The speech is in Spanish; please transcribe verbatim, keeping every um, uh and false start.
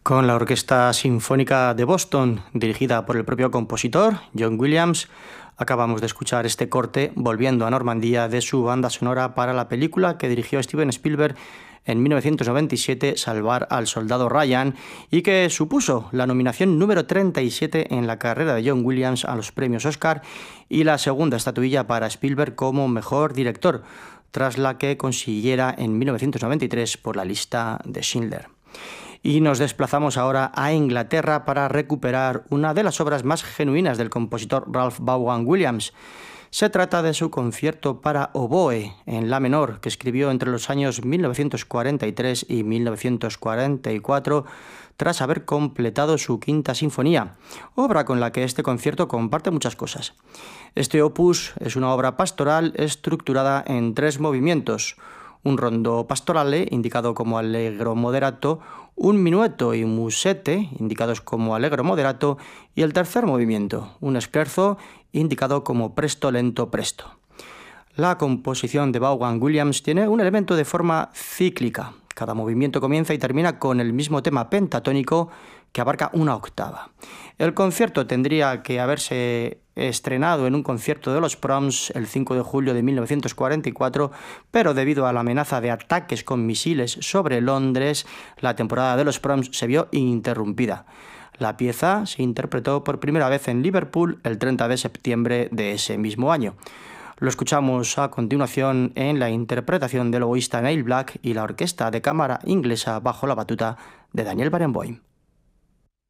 Con la Orquesta Sinfónica de Boston, dirigida por el propio compositor, John Williams, acabamos de escuchar este corte Volviendo a Normandía de su banda sonora para la película que dirigió Steven Spielberg en mil novecientos noventa y siete, Salvar al Soldado Ryan, y que supuso la nominación número treinta y siete en la carrera de John Williams a los premios Oscar y la segunda estatuilla para Spielberg como mejor director, tras la que consiguiera en mil novecientos noventa y tres por la lista de Schindler. Y nos desplazamos ahora a Inglaterra para recuperar una de las obras más genuinas del compositor Ralph Vaughan Williams. Se trata de su concierto para oboe en la menor, que escribió entre los años mil novecientos cuarenta y tres y mil novecientos cuarenta y cuatro, tras haber completado su quinta sinfonía, obra con la que este concierto comparte muchas cosas. Este opus es una obra pastoral estructurada en tres movimientos: un rondo pastorale, indicado como allegro moderato, un minueto y un musette, indicados como allegro moderato, y el tercer movimiento, un scherzo, indicado como presto lento presto. La composición de Vaughan Williams tiene un elemento de forma cíclica. Cada movimiento comienza y termina con el mismo tema pentatónico que abarca una octava. El concierto tendría que haberse estrenado en un concierto de los Proms el cinco de julio de mil novecientos cuarenta y cuatro, pero debido a la amenaza de ataques con misiles sobre Londres, la temporada de los Proms se vio interrumpida. La pieza se interpretó por primera vez en Liverpool el treinta de septiembre de ese mismo año. Lo escuchamos a continuación en la interpretación del oboísta Neil Black y la orquesta de cámara inglesa bajo la batuta de Daniel Barenboim.